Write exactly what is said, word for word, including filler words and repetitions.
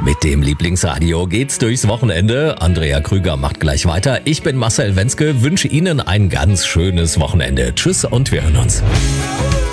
Mit dem Lieblingsradio geht's durchs Wochenende. Andrea Krüger macht gleich weiter. Ich bin Marcel Wenzke, wünsche Ihnen ein ganz schönes Wochenende. Tschüss und wir hören uns.